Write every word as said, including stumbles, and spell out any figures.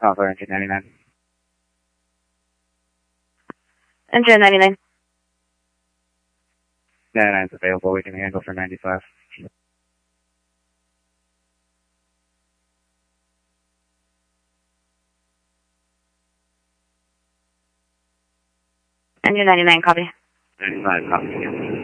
Oh, for engine ninety-nine. Engine ninety-nine. ninety-nine is available. We can handle for ninety-five. Engine ninety-nine, copy. ninety-five, copy.